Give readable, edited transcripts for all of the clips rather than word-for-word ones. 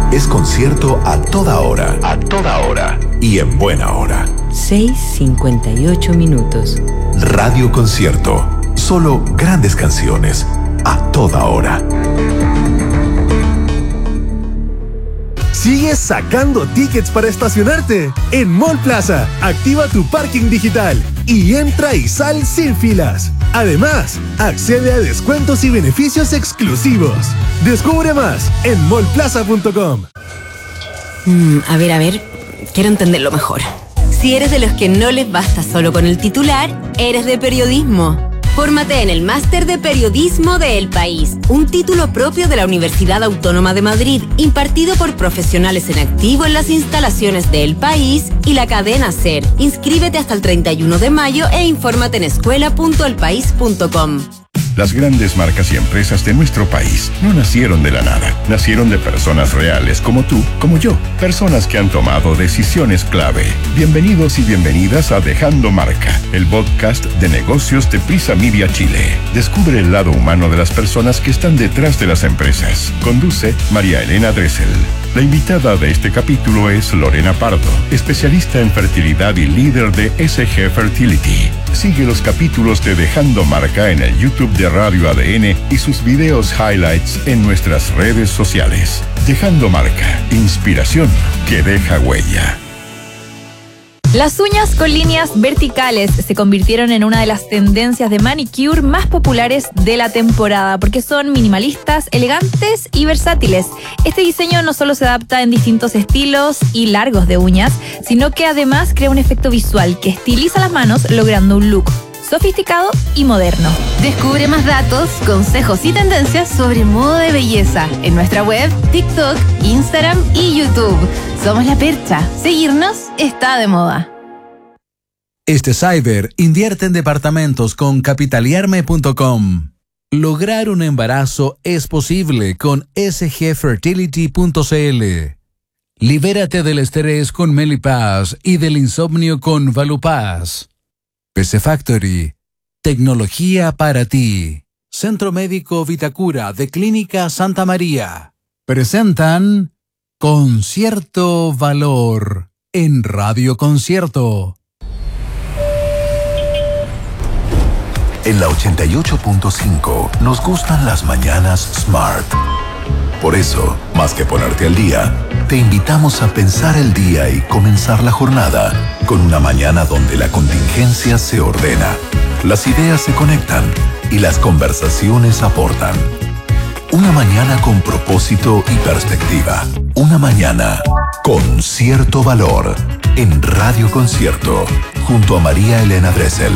es concierto a toda hora. A toda hora. Y en buena hora. 6:58 minutos. Radio Concierto. Solo grandes canciones. A toda hora. Sigues sacando tickets para estacionarte. En Mall Plaza, activa tu parking digital y entra y sal sin filas. Además, accede a descuentos y beneficios exclusivos. Descubre más en mallplaza.com. A ver, quiero entenderlo mejor. Si eres de los que no les basta solo con el titular, eres de periodismo. Fórmate en el Máster de Periodismo de El País, un título propio de la Universidad Autónoma de Madrid, impartido por profesionales en activo en las instalaciones de El País y la cadena SER. Inscríbete hasta el 31 de mayo e infórmate en escuela.elpaís.com. Las grandes marcas y empresas de nuestro país no nacieron de la nada. Nacieron de personas reales como tú, como yo. Personas que han tomado decisiones clave. Bienvenidos y bienvenidas a Dejando Marca, el podcast de negocios de Prisa Media Chile. Descubre el lado humano de las personas que están detrás de las empresas. Conduce María Elena Dressel. La invitada de este capítulo es Lorena Pardo, especialista en fertilidad y líder de SG Fertility. Sigue los capítulos de Dejando Marca en el YouTube de Radio ADN y sus videos highlights en nuestras redes sociales. Dejando Marca, inspiración que deja huella. Las uñas con líneas verticales se convirtieron en una de las tendencias de manicure más populares de la temporada porque son minimalistas, elegantes y versátiles. Este diseño no solo se adapta en distintos estilos y largos de uñas, sino que además crea un efecto visual que estiliza las manos logrando un look sofisticado y moderno. Descubre más datos, consejos y tendencias sobre moda de belleza en nuestra web, TikTok, Instagram y YouTube. Somos La Percha. Seguirnos está de moda. Este Cyber invierte en departamentos con capitaliarme.com. Lograr un embarazo es posible con sgfertility.cl. Libérate del estrés con Melipaz y del insomnio con Valupaz. PC Factory, tecnología para ti. Centro Médico Vitacura de Clínica Santa María. Presentan Concierto Valor en Radio Concierto. En la 88.5 nos gustan las mañanas Smart. Por eso, más que ponerte al día, te invitamos a pensar el día y comenzar la jornada con una mañana donde la contingencia se ordena, las ideas se conectan y las conversaciones aportan. Una mañana con propósito y perspectiva. Una mañana con cierto valor en Radio Concierto junto a María Elena Dressel.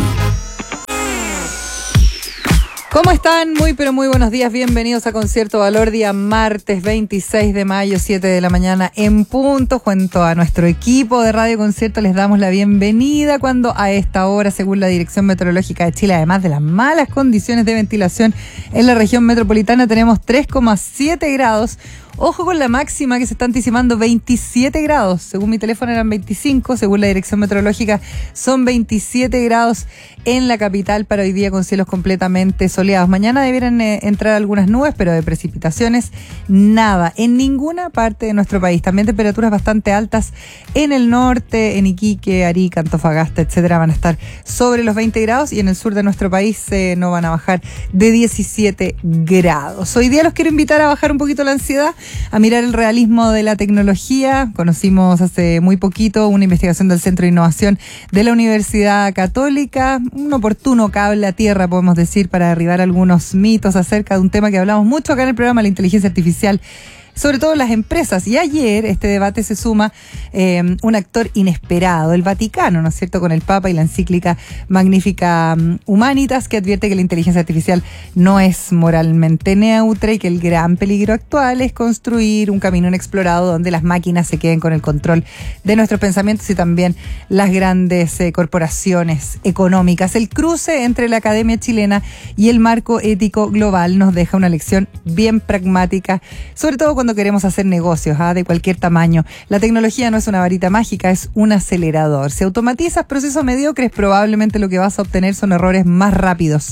¿Cómo están? Muy pero muy buenos días, bienvenidos a Concierto Valor, día martes 26 de mayo, 7 de la mañana en punto. Junto a nuestro equipo de Radio Concierto les damos la bienvenida cuando a esta hora, según la Dirección Meteorológica de Chile, además de las malas condiciones de ventilación en la región metropolitana, tenemos 3,7 grados. Ojo con la máxima que se está anticipando, 27 grados. Según mi teléfono eran 25, según la Dirección Meteorológica son 27 grados en la capital para hoy día con cielos completamente soleados. Mañana debieran entrar algunas nubes, pero de precipitaciones nada en ninguna parte de nuestro país. También temperaturas bastante altas en el norte, en Iquique, Arica, Antofagasta, etcétera, van a estar sobre los 20 grados y en el sur de nuestro país no van a bajar de 17 grados. Hoy día los quiero invitar a bajar un poquito la ansiedad, a mirar el realismo de la tecnología. Conocimos hace muy poquito una investigación del Centro de Innovación de la Universidad Católica, un oportuno cable a tierra, podemos decir, para derribar algunos mitos acerca de un tema que hablamos mucho acá en el programa, la inteligencia artificial, sobre todo las empresas. Y ayer este debate se suma un actor inesperado, el Vaticano, ¿no es cierto?, con el Papa y la encíclica Magnifica Humanitas, que advierte que la inteligencia artificial no es moralmente neutra y que el gran peligro actual es construir un camino inexplorado donde las máquinas se queden con el control de nuestros pensamientos y también las grandes corporaciones económicas. El cruce entre la academia chilena y el marco ético global nos deja una lección bien pragmática, sobre todo cuando queremos hacer negocios de cualquier tamaño. La tecnología no es una varita mágica, es un acelerador. Si automatizas procesos mediocres, probablemente lo que vas a obtener son errores más rápidos.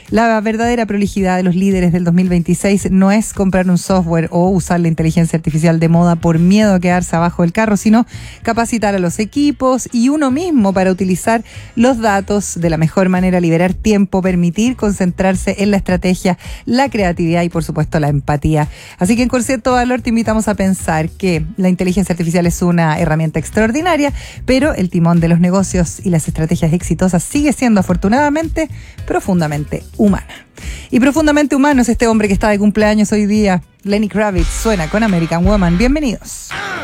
La verdadera prolijidad de los líderes del 2026 no es comprar un software o usar la inteligencia artificial de moda por miedo a quedarse abajo del carro, sino capacitar a los equipos y uno mismo para utilizar los datos de la mejor manera, liberar tiempo, permitir concentrarse en la estrategia, la creatividad y por supuesto la empatía. Así que en Concierto Valor te invitamos a pensar que la inteligencia artificial es una herramienta extraordinaria, pero el timón de los negocios y las estrategias exitosas sigue siendo afortunadamente profundamente humana. Y profundamente humano es este hombre que está de cumpleaños hoy día. Lenny Kravitz suena con American Woman. Bienvenidos.